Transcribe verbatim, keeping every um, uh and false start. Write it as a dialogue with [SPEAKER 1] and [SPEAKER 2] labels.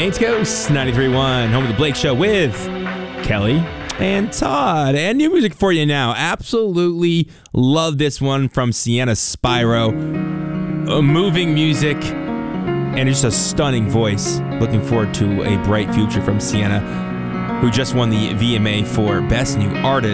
[SPEAKER 1] Maine's Coast ninety-three point one, home of the Blake Show with Kelly and Todd. And new music for you now. Absolutely love this one from Sienna Spyro. Uh, moving music and just a stunning voice. Looking forward to a bright future from Sienna, who just won the V M A for Best New Artist.